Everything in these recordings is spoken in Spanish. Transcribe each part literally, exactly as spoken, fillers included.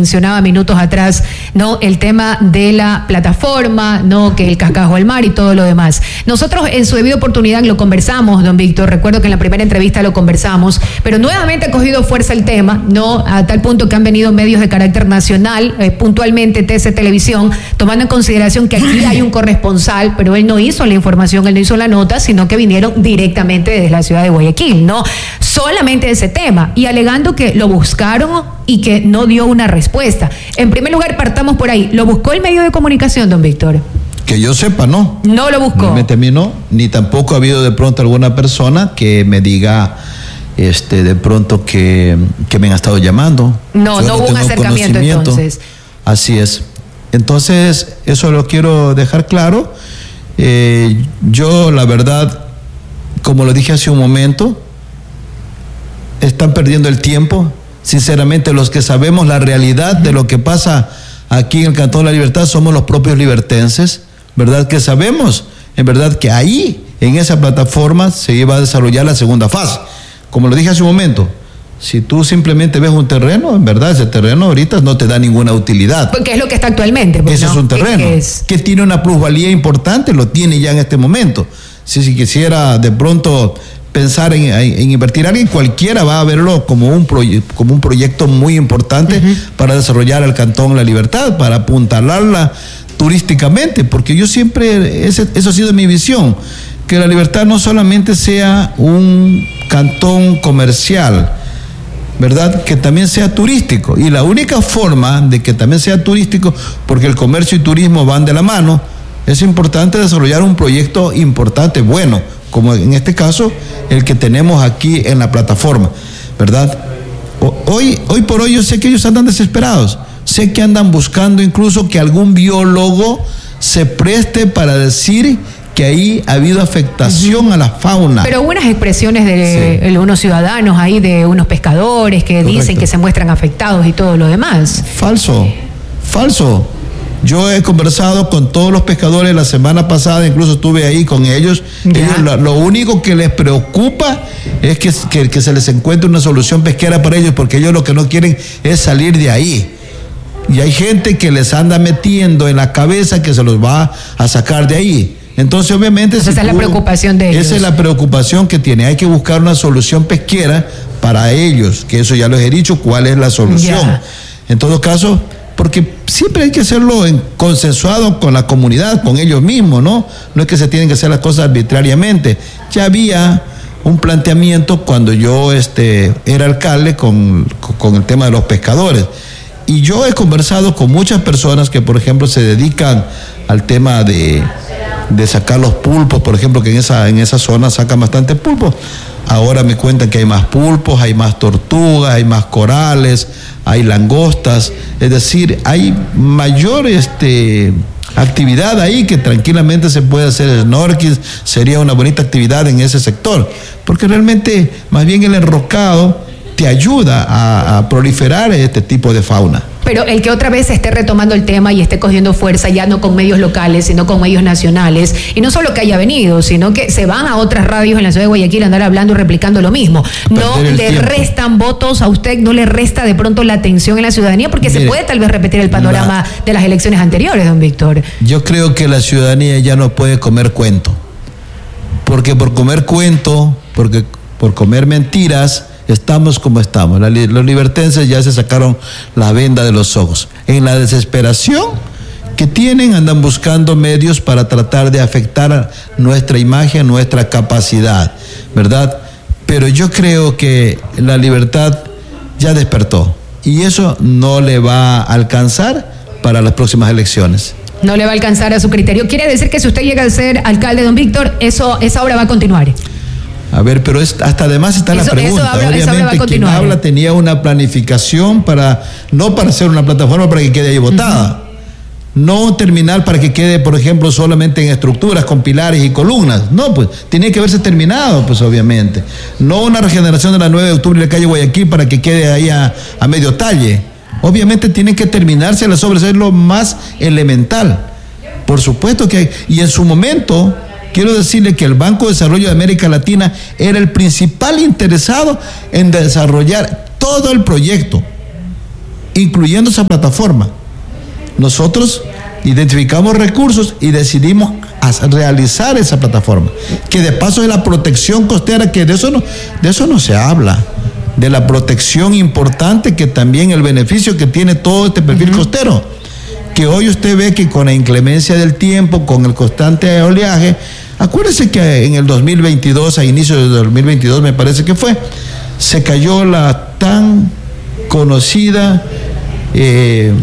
mencionaba minutos atrás, ¿no? El tema de la plataforma, ¿no? Que el cascajo al mar y todo lo demás. Nosotros en su debida oportunidad lo conversamos, don Víctor, recuerdo que en la primera entrevista lo conversamos, pero nuevamente ha cogido fuerza el tema, ¿no? A tal punto que han venido medios de carácter nacional, eh, puntualmente T C Televisión, tomando en consideración que aquí hay un corresponsal, pero él no hizo la información, él no hizo la nota, sino que vinieron directamente desde la ciudad de Guayaquil, ¿no? Solamente ese tema, y alegando que lo buscaron y que no dio una respuesta. En primer lugar, partamos por ahí. ¿Lo buscó el medio de comunicación, don Víctor? Que yo sepa, no. No lo buscó. Realmente a mí no, ni tampoco ha habido de pronto alguna persona que me diga este de pronto que, que me han estado llamando. No, yo no, no hubo un acercamiento entonces. Así es. Entonces, eso lo quiero dejar claro. Eh, yo, la verdad, como lo dije hace un momento, están perdiendo el tiempo. Sinceramente, los que sabemos la realidad de lo que pasa aquí en el Cantón de la Libertad somos los propios libertenses, ¿verdad? Que sabemos, en verdad, que ahí, en esa plataforma, se iba a desarrollar la segunda fase. Como lo dije hace un momento, si tú simplemente ves un terreno, en verdad, ese terreno ahorita no te da ninguna utilidad. Porque es lo que está actualmente. Ese no, es un terreno es? que tiene una plusvalía importante, lo tiene ya en este momento. Si, si quisiera de pronto pensar en, en, en invertir alguien, cualquiera va a verlo como un, proye como un proyecto muy importante uh-huh. para desarrollar el Cantón La Libertad, para apuntalarla turísticamente, porque yo siempre, ese, eso ha sido mi visión, que La Libertad no solamente sea un cantón comercial, ¿verdad? Que también sea turístico, y la única forma de que también sea turístico, porque el comercio y turismo van de la mano, es importante desarrollar un proyecto importante, bueno, como en este caso, el que tenemos aquí en la plataforma, ¿verdad? Hoy, hoy por hoy yo sé que ellos andan desesperados, sé que andan buscando incluso que algún biólogo se preste para decir que ahí ha habido afectación uh-huh. a la fauna. Pero unas expresiones de sí. unos ciudadanos ahí, de unos pescadores que Correcto. Dicen que se muestran afectados y todo lo demás. Falso, falso. Yo he conversado con todos los pescadores la semana pasada, incluso estuve ahí con ellos. ellos lo, lo único que les preocupa es que, que, que se les encuentre una solución pesquera para ellos, porque ellos lo que no quieren es salir de ahí. Y hay gente que les anda metiendo en la cabeza que se los va a sacar de ahí. Entonces, obviamente... Esa si es tú, la preocupación de ellos. Esa es la preocupación que tiene. Hay que buscar una solución pesquera para ellos, que eso ya les he dicho, cuál es la solución. Ya. En todo caso... porque siempre hay que hacerlo en consensuado con la comunidad, con ellos mismos, ¿no? No es que se tienen que hacer las cosas arbitrariamente. Ya había un planteamiento cuando yo este, era alcalde con, con el tema de los pescadores. Y yo he conversado con muchas personas que, por ejemplo, se dedican al tema de, de sacar los pulpos, por ejemplo, que en esa, en esa zona sacan bastante pulpos. Ahora me cuentan que hay más pulpos, hay más tortugas, hay más corales, hay langostas, es decir, hay mayor este, actividad ahí que tranquilamente se puede hacer snorkel, sería una bonita actividad en ese sector, porque realmente más bien el enrocado te ayuda a, a proliferar este tipo de fauna. Pero el que otra vez esté retomando el tema y esté cogiendo fuerza ya no con medios locales, sino con medios nacionales, y no solo que haya venido, sino que se van a otras radios en la ciudad de Guayaquil a andar hablando y replicando lo mismo. No le tiempo. restan votos a usted, no le resta de pronto la atención en la ciudadanía, porque Mire, se puede tal vez repetir el panorama la, de las elecciones anteriores, don Víctor. Yo creo que la ciudadanía ya no puede comer cuento, porque por comer cuento, porque por comer mentiras, estamos como estamos. Los libertenses ya se sacaron la venda de los ojos. En la desesperación que tienen, andan buscando medios para tratar de afectar nuestra imagen, nuestra capacidad, ¿verdad? Pero yo creo que la Libertad ya despertó y eso no le va a alcanzar para las próximas elecciones. No le va a alcanzar a su criterio. Quiere decir que si usted llega a ser alcalde, don Víctor, eso, esa obra va a continuar. A ver, pero es, hasta además está eso, la pregunta. Eso habla, obviamente quien habla tenía una planificación para, no para hacer una plataforma para que quede ahí botada, uh-huh. no un terminal para que quede, por ejemplo, solamente en estructuras con pilares y columnas. No, pues tiene que haberse terminado, pues obviamente. No una regeneración de la nueve de octubre de la calle Guayaquil para que quede ahí a, a medio talle. Obviamente tienen que terminarse las obras, es lo más elemental. Por supuesto que hay, y en su momento... Quiero decirle que el Banco de Desarrollo de América Latina era el principal interesado en desarrollar todo el proyecto. incluyendo esa plataforma. Nosotros identificamos recursos y decidimos realizar esa plataforma, que de paso es la protección costera, que de eso no, de eso no se habla, de la protección importante, que también el beneficio que tiene todo este perfil uh-huh. costero, que hoy usted ve que con la inclemencia del tiempo, con el constante oleaje, acuérdese que en el dos mil veintidós, a inicios del dos mil veintidós me parece que fue, se cayó la tan conocida eh,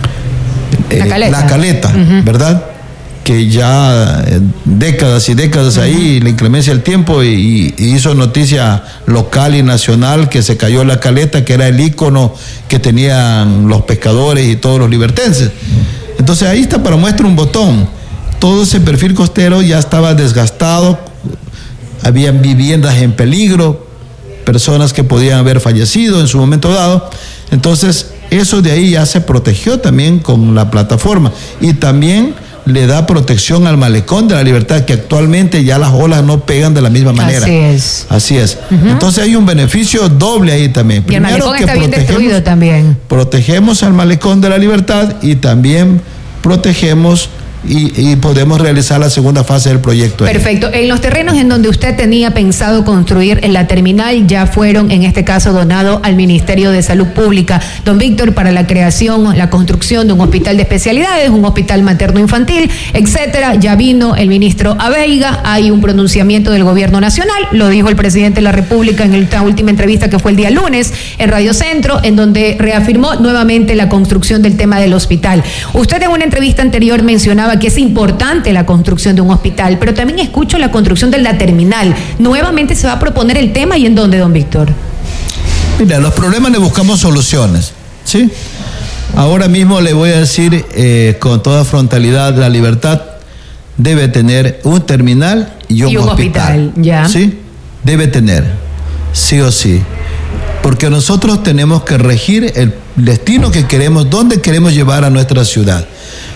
la caleta, eh, la caleta uh-huh. ¿verdad? Que ya eh, décadas y décadas uh-huh. ahí, la inclemencia del tiempo, y, y hizo noticia local y nacional que se cayó la caleta, que era el ícono que tenían los pescadores y todos los libertenses. Entonces ahí está para muestra un botón. Todo ese perfil costero ya estaba desgastado, habían viviendas en peligro, personas que podían haber fallecido en su momento dado. Entonces eso de ahí ya se protegió también con la plataforma, y también le da protección al malecón de la Libertad, que actualmente ya las olas no pegan de la misma manera. Así es. Así es. Uh-huh. Entonces hay un beneficio doble ahí también. Y el Primero, malecón que está bien destruido también. Protegemos al malecón de la Libertad, y también protegemos Y, y podemos realizar la segunda fase del proyecto. Perfecto. En los terrenos en donde usted tenía pensado construir en la terminal, ya fueron, en este caso, donados al Ministerio de Salud Pública, don Víctor, para la creación, la construcción de un hospital de especialidades, un hospital materno-infantil, etcétera. Ya vino el ministro Abeiga, hay un pronunciamiento del Gobierno Nacional, lo dijo el presidente de la República en esta última entrevista que fue el día lunes en Radio Centro, en donde reafirmó nuevamente la construcción del tema del hospital. Usted en una entrevista anterior mencionaba que es importante la construcción de un hospital, pero también escucho la construcción de la terminal. ¿Nuevamente se va a proponer el tema, y en dónde, don Víctor? Mira, los problemas le buscamos soluciones, ¿sí? Ahora mismo le voy a decir eh, con toda frontalidad, la Libertad debe tener un terminal y un, y un hospital, hospital, ya. ¿sí? Debe tener, sí o sí, porque nosotros tenemos que regir el destino que queremos, dónde queremos llevar a nuestra ciudad.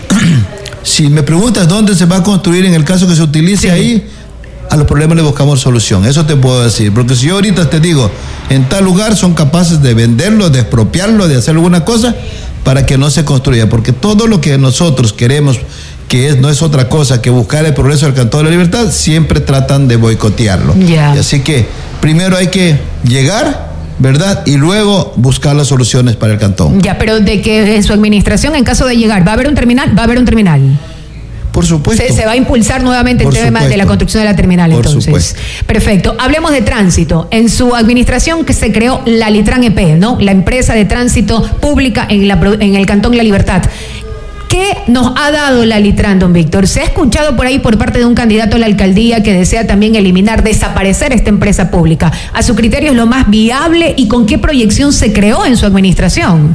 Si me preguntas dónde se va a construir, en el caso que se utilice sí. ahí, a los problemas le buscamos solución. Eso te puedo decir. Porque si yo ahorita te digo, en tal lugar, son capaces de venderlo, de expropiarlo, de hacer alguna cosa para que no se construya. Porque todo lo que nosotros queremos, que es, no es otra cosa que buscar el progreso del Cantón de la Libertad, siempre tratan de boicotearlo. Yeah. Y así que primero hay que llegar, ¿verdad? Y luego buscar las soluciones para el cantón. Ya, pero de que en su administración, en caso de llegar, ¿va a haber un terminal? Va a haber un terminal. Por supuesto. Se, se va a impulsar nuevamente Por el tema supuesto. de la construcción de la terminal, Por entonces. Supuesto. Perfecto. Hablemos de tránsito. En su administración que se creó la Litran E P, ¿no? La empresa de tránsito pública en, la, en el Cantón La Libertad. ¿Qué nos ha dado la Litran, don Víctor? Se ha escuchado por ahí por parte de un candidato a la alcaldía que desea también eliminar, desaparecer esta empresa pública. ¿A su criterio es lo más viable, y con qué proyección se creó en su administración?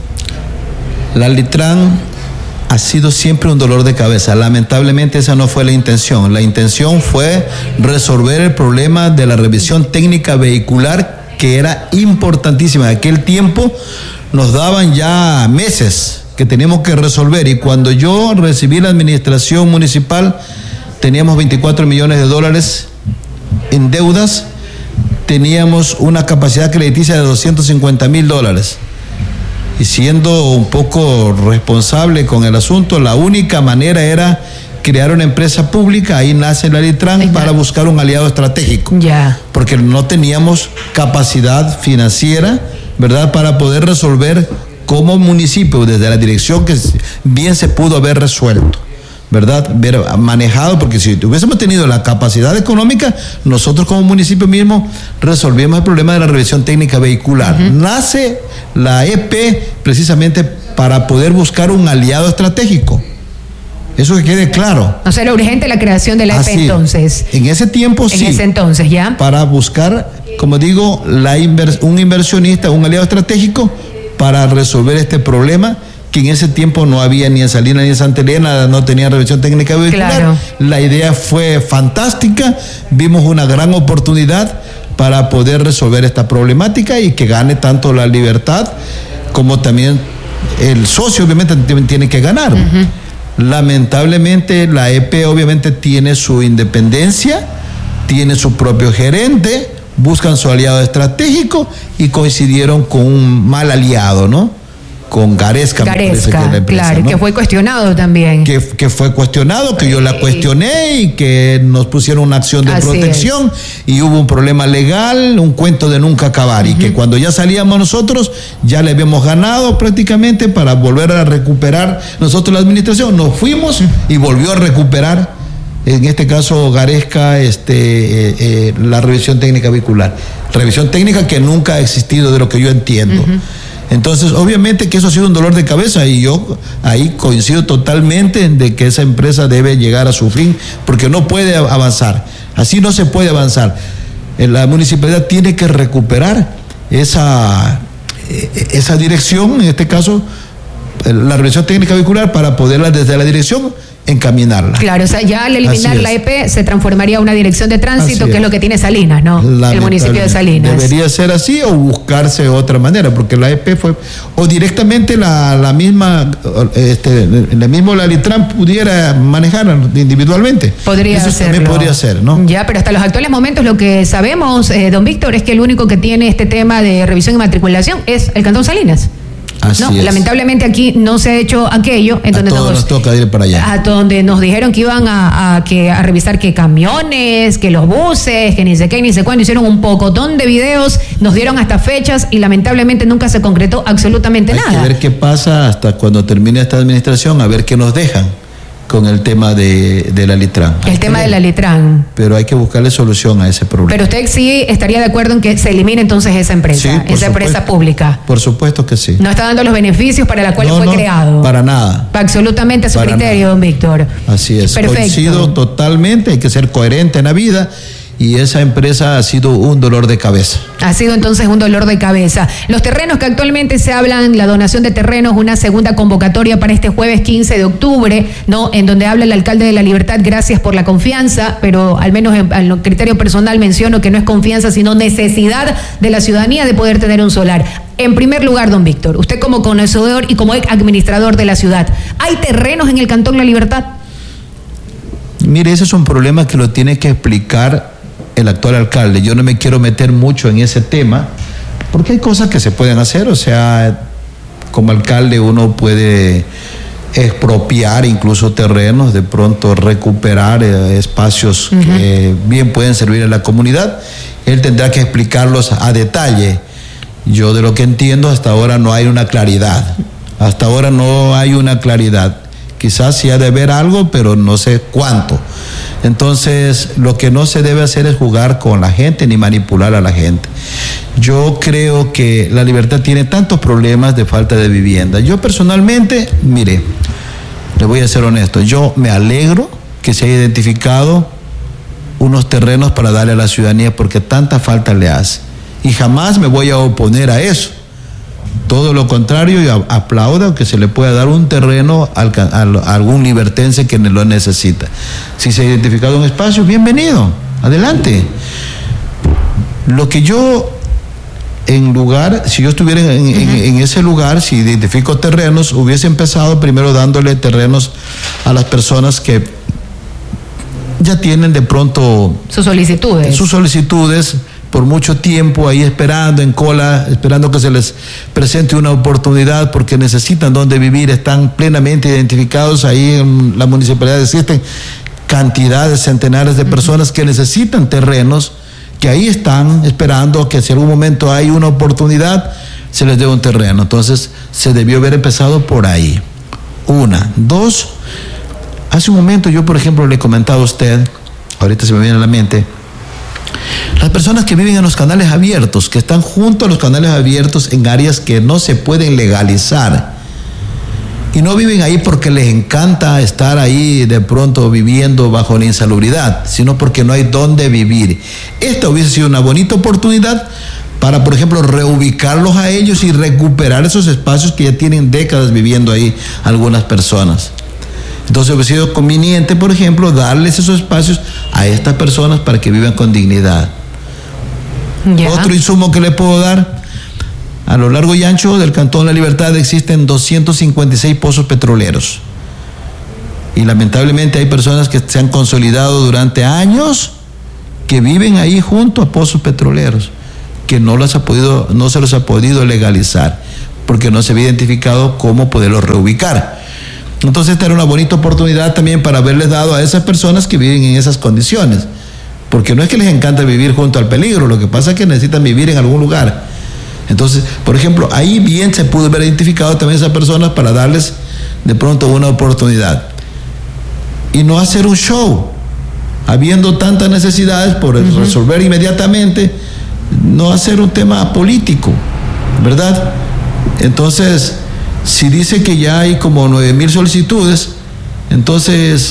La Litran ha sido siempre un dolor de cabeza. Lamentablemente esa no fue la intención. La intención fue resolver el problema de la revisión técnica vehicular, que era importantísima. En aquel tiempo nos daban ya meses que teníamos que resolver, y cuando yo recibí la administración municipal teníamos veinticuatro millones de dólares en deudas, teníamos una capacidad crediticia de doscientos cincuenta mil dólares, y siendo un poco responsable con el asunto, la única manera era crear una empresa pública. Ahí nace la Litran Ay, para buscar un aliado estratégico, ya. porque no teníamos capacidad financiera, ¿verdad?, para poder resolver como municipio, desde la dirección, que bien se pudo haber resuelto, ¿verdad? Ver manejado, porque si hubiésemos tenido la capacidad económica, nosotros como municipio mismo resolvimos el problema de la revisión técnica vehicular. Uh-huh. Nace la E P precisamente para poder buscar un aliado estratégico. Eso que quede claro. O sea, era urgente la creación de la Así, E P entonces. En ese tiempo en sí. En ese entonces, ¿ya? Para buscar, como digo, la invers- un inversionista, un aliado estratégico, para resolver este problema, que en ese tiempo no había ni en Salinas ni en Santa Elena, no tenía revisión técnica vehicular. Claro. La idea fue fantástica, vimos una gran oportunidad para poder resolver esta problemática y que gane tanto la Libertad como también el socio, obviamente tiene que ganar. Uh-huh. Lamentablemente la E P obviamente tiene su independencia, tiene su propio gerente, buscan su aliado estratégico y coincidieron con un mal aliado, ¿no? con Garesca, Garesca, que es la empresa, claro, ¿no? que fue cuestionado también. Que, que fue cuestionado, que yo la cuestioné y que nos pusieron una acción de Así protección es. Y hubo un problema legal, un cuento de nunca acabar. Uh-huh. Y que cuando ya salíamos nosotros, ya le habíamos ganado prácticamente para volver a recuperar nosotros la administración. Nos fuimos y volvió a recuperar, en este caso Garesca, este, eh, eh, la revisión técnica vehicular. Revisión técnica que nunca ha existido, de lo que yo entiendo. Uh-huh. Entonces, obviamente que eso ha sido un dolor de cabeza y yo ahí coincido totalmente de que esa empresa debe llegar a su fin porque no puede avanzar. Así no se puede avanzar. La municipalidad tiene que recuperar esa, esa dirección, en este caso, la revisión técnica vehicular, para poderla desde la dirección encaminarla. Claro, o sea, ya al eliminar la E P se transformaría una dirección de tránsito, que es lo que tiene Salinas, ¿no? El municipio de Salinas. Debería ser así o buscarse otra manera, porque la E P fue, o directamente la, la misma, este, la mismo la Litran pudiera manejar individualmente. Podría Eso hacerlo. También podría ser, ¿no? Ya, pero hasta los actuales momentos lo que sabemos, eh, don Víctor, es que el único que tiene este tema de revisión y matriculación es el Cantón Salinas. Así no, es. Lamentablemente aquí no se ha hecho aquello en a donde todos nos, nos toca ir para allá. A donde nos dijeron que iban a, a, que, a revisar que camiones, que los buses, que ni sé qué, ni sé cuándo, hicieron un pocotón de videos, nos dieron hasta fechas y lamentablemente nunca se concretó absolutamente Hay nada. Hay que ver qué pasa hasta cuando termine esta administración, a ver qué nos dejan con el tema de, de la Litran. El tema de la Litran. Pero hay que buscarle solución a ese problema. Pero usted sí estaría de acuerdo en que se elimine entonces esa empresa, sí, esa supuesto, empresa pública. Por supuesto que sí. No está dando los beneficios para la cual no, fue no, creado. Para nada. Absolutamente a su para criterio, nada. Don Víctor. Así es. Perfecto. Coincido totalmente, hay que ser coherente en la vida. Y esa empresa ha sido un dolor de cabeza. Ha sido entonces un dolor de cabeza. Los terrenos que actualmente se hablan, la donación de terrenos, una segunda convocatoria para este jueves quince de octubre, ¿no? En donde habla el alcalde de La Libertad, gracias por la confianza, pero al menos en, en criterio personal menciono que no es confianza, sino necesidad de la ciudadanía de poder tener un solar. En primer lugar, don Víctor, usted como conocedor y como administrador de la ciudad, ¿hay terrenos en el Cantón La Libertad? Mire, ese es un problema que lo tiene que explicar el actual alcalde. Yo no me quiero meter mucho en ese tema, porque hay cosas que se pueden hacer, o sea, como alcalde uno puede expropiar incluso terrenos, de pronto recuperar eh, espacios uh-huh. que bien pueden servir a la comunidad. Él tendrá que explicarlos a detalle. Yo de lo que entiendo hasta ahora no hay una claridad, hasta ahora no hay una claridad. Quizás sí ha de haber algo, pero no sé cuánto. Entonces, lo que no se debe hacer es jugar con la gente ni manipular a la gente. Yo creo que La Libertad tiene tantos problemas de falta de vivienda. Yo personalmente, mire, le voy a ser honesto, yo me alegro que se haya identificado unos terrenos para darle a la ciudadanía porque tanta falta le hace. Y jamás me voy a oponer a eso. Todo lo contrario, yo aplaudo que se le pueda dar un terreno a, a, a algún libertense que lo necesita. Si se ha identificado un espacio, bienvenido, adelante. Lo que yo, en lugar, si yo estuviera en, uh-huh. en, en ese lugar, si identifico terrenos, hubiese empezado primero dándole terrenos a las personas que ya tienen de pronto sus solicitudes. Sus solicitudes. Por mucho tiempo ahí esperando en cola, esperando que se les presente una oportunidad porque necesitan dónde vivir, están plenamente identificados. Ahí en la municipalidad existen cantidades, centenares de personas que necesitan terrenos, que ahí están esperando que si algún momento hay una oportunidad, se les dé un terreno. Entonces se debió haber empezado por ahí. Una. Dos, hace un momento yo, por ejemplo, le he comentado a usted, ahorita se me viene a la mente, las personas que viven en los canales abiertos, que están junto a los canales abiertos en áreas que no se pueden legalizar y no viven ahí porque les encanta estar ahí de pronto viviendo bajo la insalubridad, sino porque no hay dónde vivir. Esta hubiese sido una bonita oportunidad para, por ejemplo, reubicarlos a ellos y recuperar esos espacios que ya tienen décadas viviendo ahí algunas personas. Entonces hubiera sido conveniente, por ejemplo, darles esos espacios a estas personas para que vivan con dignidad. Ya. Otro insumo que le puedo dar, a lo largo y ancho del Cantón La Libertad existen doscientos cincuenta y seis pozos petroleros. Y lamentablemente hay personas que se han consolidado durante años que viven ahí junto a pozos petroleros, que no, las ha podido, no se los ha podido legalizar. porque no se había identificado cómo poderlos reubicar. Entonces esta era una bonita oportunidad también para haberles dado a esas personas que viven en esas condiciones, porque no es que les encanta vivir junto al peligro, lo que pasa es que necesitan vivir en algún lugar. Entonces, por ejemplo, ahí bien se pudo haber identificado también a esas personas para darles de pronto una oportunidad y no hacer un show, habiendo tantas necesidades por uh-huh. resolver inmediatamente, no hacer un tema político, ¿verdad? Entonces, si dice que ya hay como nueve mil solicitudes, entonces,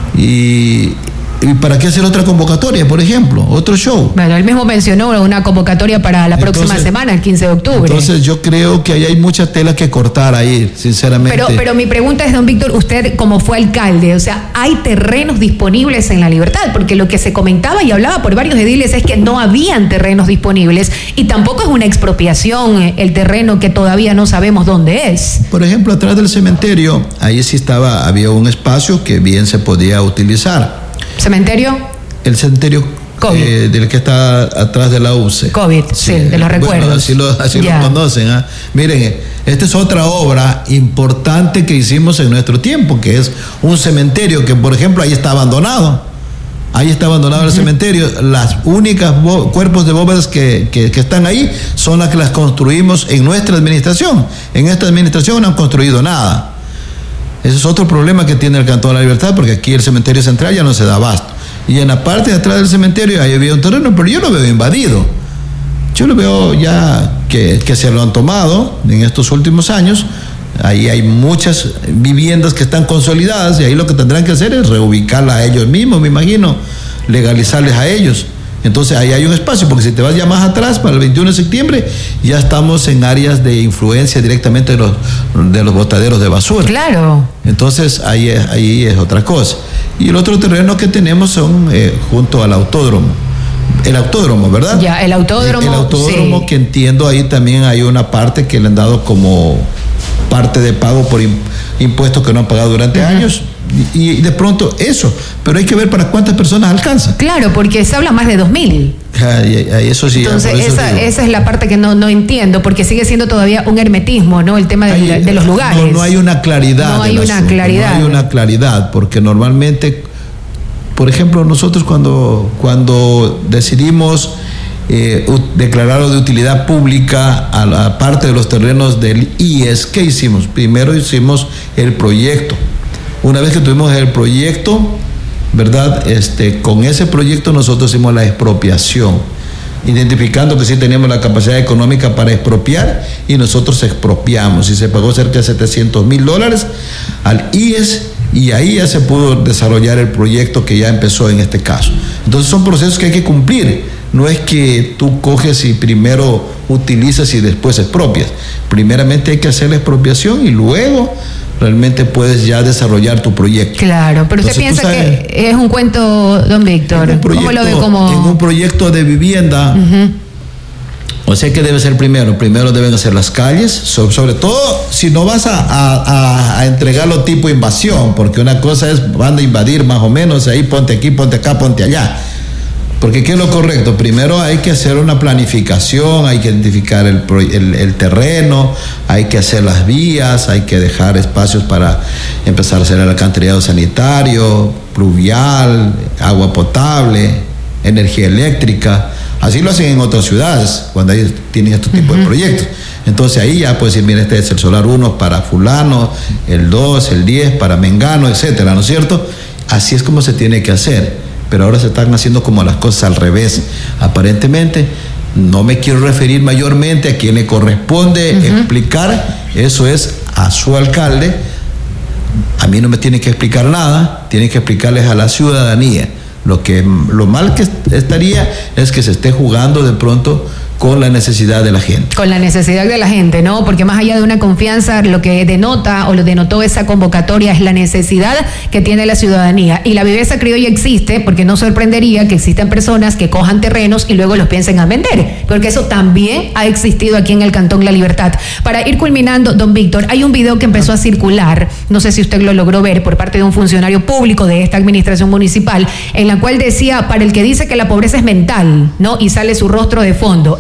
y, ¿y para qué hacer otra convocatoria, por ejemplo? Otro show. Bueno, él mismo mencionó una convocatoria para la entonces, próxima semana, el quince de octubre. Entonces yo creo que ahí hay mucha tela que cortar ahí, sinceramente. Pero, pero mi pregunta es, don Víctor, usted como fue alcalde, o sea, ¿hay terrenos disponibles en La Libertad? Porque lo que se comentaba y hablaba por varios ediles es que no habían terrenos disponibles y tampoco es una expropiación el terreno que todavía no sabemos dónde es. Por ejemplo, atrás del cementerio, ahí sí estaba, había un espacio que bien se podía utilizar. ¿Cementerio? El cementerio eh, del que está atrás de la U C E. COVID, sí, sí de los recuerdos. Bueno, así lo, así lo conocen. ¿eh? Miren, esta es otra obra importante que hicimos en nuestro tiempo, que es un cementerio que, por ejemplo, ahí está abandonado. Ahí está abandonado uh-huh. el cementerio. Las únicas cuerpos de bóvedas que, que, que están ahí son las que las construimos en nuestra administración. En esta administración no han construido nada. Ese es otro problema que tiene el Cantón de La Libertad, porque aquí el cementerio central ya no se da abasto. Y en la parte de atrás del cementerio ahí había un terreno, pero yo lo veo invadido. Yo lo veo ya que, que se lo han tomado en estos últimos años. Ahí hay muchas viviendas que están consolidadas y ahí lo que tendrán que hacer es reubicarlas a ellos mismos, me imagino, legalizarles a ellos. Entonces ahí hay un espacio, porque si te vas ya más atrás, para el veintiuno de septiembre, ya estamos en áreas de influencia directamente de los, de los botaderos de basura. Claro. Entonces ahí es, ahí es otra cosa. Y el otro terreno que tenemos son eh, junto al autódromo. El autódromo, ¿verdad? Ya, el autódromo. El, el autódromo, sí. Que entiendo ahí también hay una parte que le han dado como parte de pago por impuestos que no han pagado durante uh-huh. años. Y, y de pronto eso, pero hay que ver para cuántas personas alcanza. Claro, porque se habla más de dos mil. Eso sí. Entonces, eso esa, esa es la parte que no, no entiendo, porque sigue siendo todavía un hermetismo, ¿no? El tema de, hay, de los lugares. No, no hay una claridad. No hay una asunto, claridad. No hay una claridad, porque normalmente, por ejemplo, nosotros cuando, cuando decidimos eh, declararlo de utilidad pública a la parte de los terrenos del I E S, ¿qué hicimos? Primero hicimos el proyecto. Una vez que tuvimos el proyecto, ¿verdad? Este, con ese proyecto nosotros hicimos la expropiación, identificando que sí teníamos la capacidad económica para expropiar, y nosotros expropiamos y se pagó cerca de setecientos mil dólares al I E S, y ahí ya se pudo desarrollar el proyecto que ya empezó en este caso. Entonces son procesos que hay que cumplir. No es que tú coges y primero utilizas y después expropias. Primeramente hay que hacer la expropiación y luego realmente puedes ya desarrollar tu proyecto. Claro, pero Entonces, usted piensa sabes, que es un cuento, don Víctor. ¿Cómo lo ve como? En un proyecto de vivienda, uh-huh. o sea que debe ser primero. Primero deben hacer las calles, sobre, sobre todo si no vas a, a, a entregarlo tipo invasión, porque una cosa es van a invadir más o menos, ahí ponte aquí, ponte acá, ponte allá. Porque ¿qué es lo correcto? Primero hay que hacer una planificación, hay que identificar el, el, el terreno, hay que hacer las vías, hay que dejar espacios para empezar a hacer el alcantarillado sanitario, pluvial, agua potable, energía eléctrica. Así lo hacen en otras ciudades cuando ellos tienen este tipo uh-huh. de proyectos. Entonces ahí ya puedes decir, mira, este es el solar uno para fulano, el dos, el diez para mengano, etcétera, ¿no es cierto? Así es como se tiene que hacer. Pero ahora se están haciendo como las cosas al revés. Aparentemente, no me quiero referir mayormente a quien le corresponde uh-huh. explicar, eso es a su alcalde. A mí no me tiene que explicar nada, tiene que explicarles a la ciudadanía. Lo que lo mal que estaría es que se esté jugando de pronto con la necesidad de la gente. Con la necesidad de la gente, ¿no? Porque más allá de una confianza, lo que denota o lo denotó esa convocatoria es la necesidad que tiene la ciudadanía. Y la viveza criolla existe, porque no sorprendería que existan personas que cojan terrenos y luego los piensen a vender, porque eso también ha existido aquí en el Cantón La Libertad. Para ir culminando, don Víctor, hay un video que empezó a circular, no sé si usted lo logró ver, por parte de un funcionario público de esta administración municipal, en la cual decía, para el que dice que la pobreza es mental, ¿no? Y sale su rostro de fondo.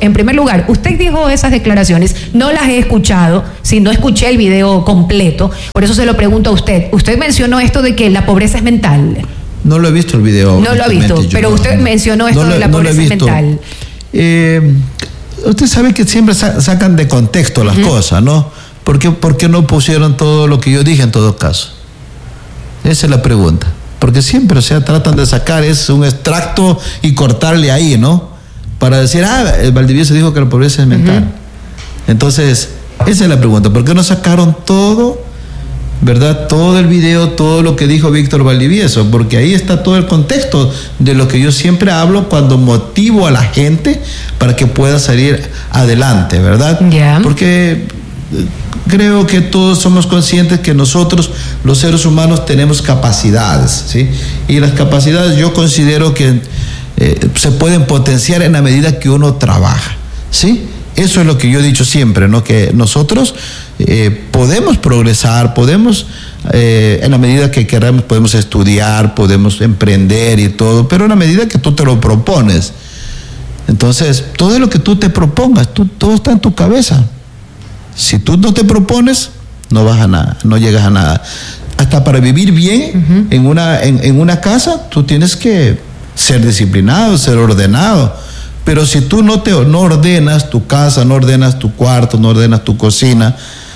en primer lugar, usted dijo esas declaraciones, no las he escuchado, si no escuché el video completo, por eso se lo pregunto a usted. Usted mencionó esto de que la pobreza es mental. No lo he visto el video. No lo ha visto, pero usted no, mencionó esto no lo, de la pobreza no mental. Eh, usted sabe que siempre sacan de contexto las uh-huh. cosas, ¿no? ¿Por qué, ¿Por qué no pusieron todo lo que yo dije en todo caso? Esa es la pregunta. Porque siempre, o sea, tratan de sacar es un extracto y cortarle ahí, ¿no? Para decir, ah, el Valdivieso dijo que la pobreza es mental. Uh-huh. Entonces, esa es la pregunta. ¿Por qué no sacaron todo, verdad? Todo el video, todo lo que dijo Víctor Valdivieso, porque ahí está todo el contexto de lo que yo siempre hablo cuando motivo a la gente para que pueda salir adelante, ¿verdad? Yeah. Porque creo que todos somos conscientes que nosotros, los seres humanos, tenemos capacidades, ¿sí? Y las capacidades yo considero que eh, se pueden potenciar en la medida que uno trabaja, ¿sí? Eso es lo que yo he dicho siempre, ¿no? Que nosotros eh, podemos progresar, podemos, eh, en la medida que queramos, podemos estudiar, podemos emprender y todo, pero en la medida que tú te lo propones. Entonces, todo lo que tú te propongas, tú, todo está en tu cabeza. Si tú no te propones, no vas a nada, no llegas a nada. Hasta para vivir bien uh-huh. en, una, en, en una casa, tú tienes que ser disciplinado, ser ordenado. Pero si tú no te no ordenas tu casa, no ordenas tu cuarto, no ordenas tu cocina,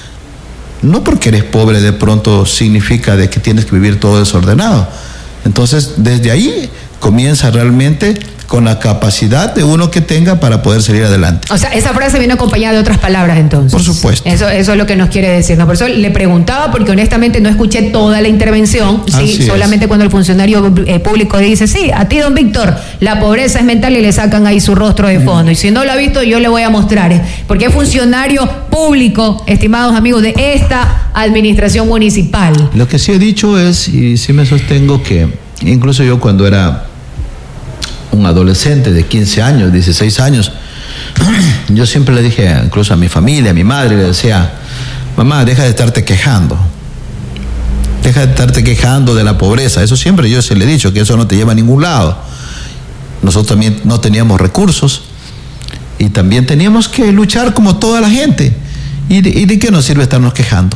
no porque eres pobre de pronto significa de que tienes que vivir todo desordenado. Entonces, desde ahí comienza realmente con la capacidad de uno que tenga para poder salir adelante. O sea, esa frase viene acompañada de otras palabras entonces. Por supuesto. Eso, eso es lo que nos quiere decir, ¿no? Por eso le preguntaba, porque honestamente no escuché toda la intervención, sí, Así solamente es. Cuando el funcionario eh, público dice, sí, a ti, don Víctor, la pobreza es mental, y le sacan ahí su rostro de fondo. Mm. Y si no lo ha visto, yo le voy a mostrar, porque es funcionario público, estimados amigos, de esta administración municipal. Lo que sí he dicho es, y sí me sostengo, que incluso yo cuando era un adolescente de quince años, dieciséis años, yo siempre le dije, incluso a mi familia, a mi madre, le decía, mamá, deja de estarte quejando, deja de estarte quejando de la pobreza. Eso siempre yo se le he dicho, que eso no te lleva a ningún lado. Nosotros también no teníamos recursos y también teníamos que luchar como toda la gente. ¿Y de, y de qué nos sirve estarnos quejando?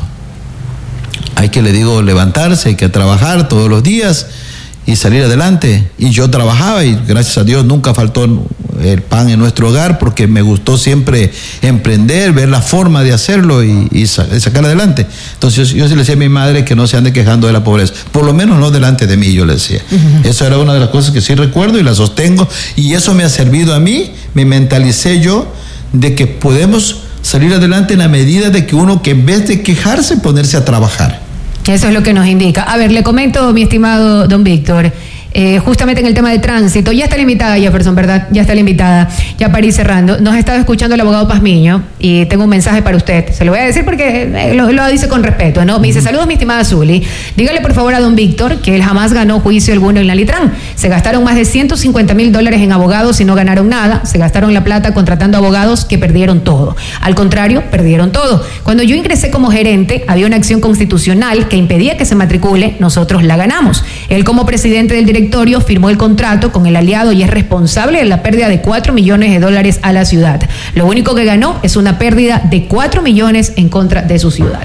Hay que, le digo, levantarse, hay que trabajar todos los días y salir adelante. Y yo trabajaba y gracias a Dios nunca faltó el pan en nuestro hogar, porque me gustó siempre emprender, ver la forma de hacerlo y, y sacar adelante. Entonces yo, yo sí le decía a mi madre que no se ande quejando de la pobreza, por lo menos no delante de mí, yo le decía. Uh-huh. Eso era una de las cosas que sí recuerdo y la sostengo, y eso me ha servido a mí. Me mentalicé yo de que podemos salir adelante en la medida de que uno, que en vez de quejarse, ponerse a trabajar. Eso es lo que nos indica. A ver, le comento, mi estimado don Víctor, eh, justamente en el tema de tránsito, ya está la invitada Jefferson, ¿verdad? Ya está la invitada, ya para ir cerrando. Nos ha estado escuchando el abogado Pazmiño y tengo un mensaje para usted. Se lo voy a decir porque eh, lo, lo dice con respeto, ¿no? Me dice, saludos mi estimada Zuli, dígale por favor a don Víctor que él jamás ganó juicio alguno en la Litran. Se gastaron más de ciento cincuenta mil dólares en abogados y no ganaron nada. Se gastaron la plata contratando abogados que perdieron todo. Al contrario, perdieron todo. Cuando yo ingresé como gerente, había una acción constitucional que impedía que se matricule, nosotros la ganamos. Él, como presidente del directorio, firmó el contrato con el aliado y es responsable de la pérdida de cuatro millones de dólares a la ciudad. Lo único que ganó es una pérdida de cuatro millones en contra de su ciudad.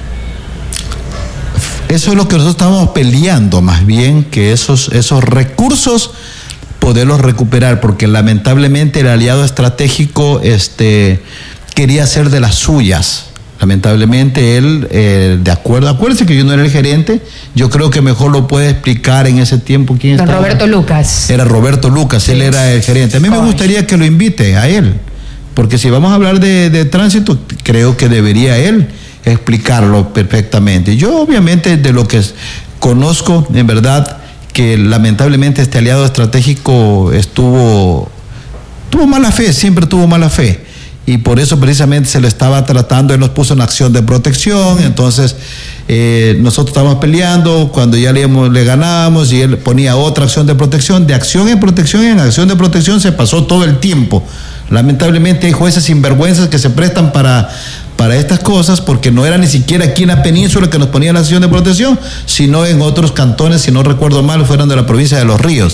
Eso es lo que nosotros estamos peleando, más bien, que esos, esos recursos poderlos recuperar, porque lamentablemente el aliado estratégico este, quería hacer de las suyas. Lamentablemente él, eh, de acuerdo, acuérdense que yo no era el gerente, yo creo que mejor lo puede explicar en ese tiempo quién Don estaba. Roberto Lucas. Era Roberto Lucas, sí. Él era el gerente. A mí me gustaría que lo invite a él, porque si vamos a hablar de, de tránsito, creo que debería él explicarlo perfectamente. Yo obviamente de lo que conozco, en verdad, que lamentablemente este aliado estratégico estuvo, tuvo mala fe, siempre tuvo mala fe. Y por eso precisamente se le estaba tratando, él nos puso una acción de protección, entonces eh, nosotros estábamos peleando, cuando ya le, le ganábamos y él ponía otra acción de protección, de acción en protección, en acción de protección se pasó todo el tiempo. Lamentablemente hay jueces sinvergüenzas que se prestan para, para estas cosas, porque no era ni siquiera aquí en la península que nos ponían la acción de protección, sino en otros cantones, si no recuerdo mal, fueron de la provincia de Los Ríos.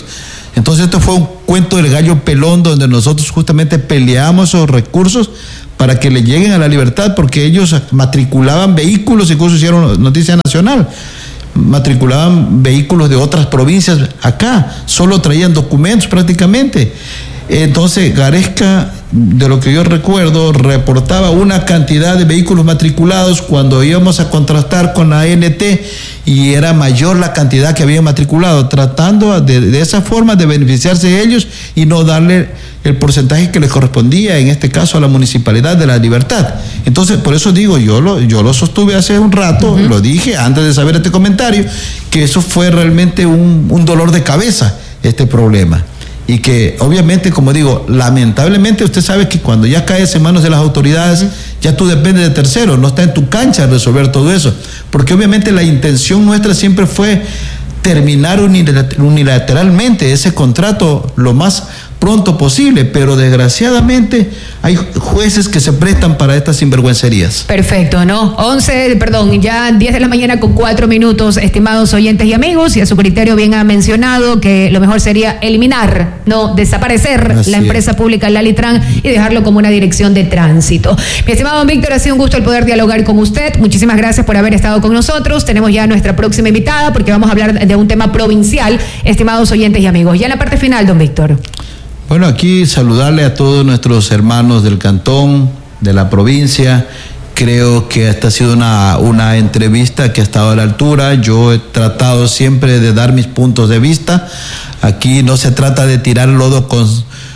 Entonces esto fue un cuento del gallo pelón donde nosotros justamente peleamos esos recursos para que le lleguen a la libertad, porque ellos matriculaban vehículos, incluso hicieron noticia nacional, matriculaban vehículos de otras provincias acá, solo traían documentos prácticamente. Entonces Garesca, de lo que yo recuerdo, reportaba una cantidad de vehículos matriculados cuando íbamos a contrastar con la A N T y era mayor la cantidad que habían matriculado, tratando de, de esa forma de beneficiarse ellos y no darle el porcentaje que les correspondía, en este caso a la Municipalidad de La Libertad. Entonces, por eso digo, yo lo, yo lo sostuve hace un rato, uh-huh. lo dije antes de saber este comentario, que eso fue realmente un, un dolor de cabeza, este problema. Y que obviamente, como digo, lamentablemente usted sabe que cuando ya caes en manos de las autoridades, uh-huh. ya tú dependes de terceros, no está en tu cancha resolver todo eso. Porque obviamente la intención nuestra siempre fue terminar unilateralmente ese contrato lo más pronto posible, pero desgraciadamente hay jueces que se prestan para estas sinvergüencerías. Perfecto, ¿no? once, perdón, ya diez de la mañana con cuatro minutos, estimados oyentes y amigos, y a su criterio bien ha mencionado que lo mejor sería eliminar, no desaparecer Así la empresa es. pública Lalitran y dejarlo como una dirección de tránsito. Mi estimado don Víctor, ha sido un gusto el poder dialogar con usted. Muchísimas gracias por haber estado con nosotros. Tenemos ya nuestra próxima invitada porque vamos a hablar de un tema provincial, estimados oyentes y amigos. Ya en la parte final, don Víctor. Bueno, aquí saludarle a todos nuestros hermanos del cantón, de la provincia. Creo que esta ha sido una, una entrevista que ha estado a la altura. Yo he tratado siempre de dar mis puntos de vista. Aquí no se trata de tirar lodo con,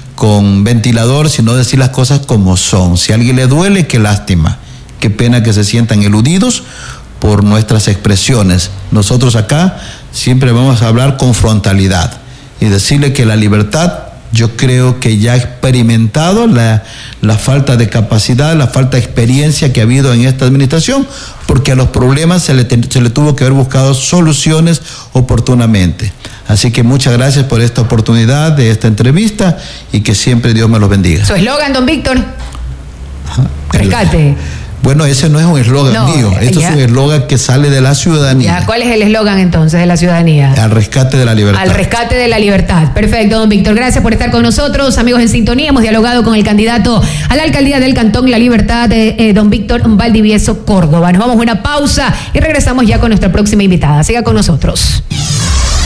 con ventilador, sino decir las cosas como son. Si a alguien le duele, qué lástima. Qué pena que se sientan eludidos por nuestras expresiones. Nosotros acá siempre vamos a hablar con frontalidad y decirle que la libertad, yo creo que ya ha experimentado la, la falta de capacidad, la falta de experiencia que ha habido en esta administración, porque a los problemas se le, se le tuvo que haber buscado soluciones oportunamente. Así que muchas gracias por esta oportunidad de esta entrevista y que siempre Dios me los bendiga. Su eslogan, don Víctor. Rescate. Bueno, ese no es un eslogan no, mío, esto ya. es un eslogan que sale de la ciudadanía. Ya, ¿cuál es el eslogan entonces de la ciudadanía? Al rescate de la libertad. Al rescate de la libertad. Perfecto, don Víctor, gracias por estar con nosotros. Amigos en sintonía, hemos dialogado con el candidato a la alcaldía del Cantón La Libertad, eh, eh, don Víctor Valdivieso Córdoba. Nos vamos a una pausa y regresamos ya con nuestra próxima invitada. Siga con nosotros.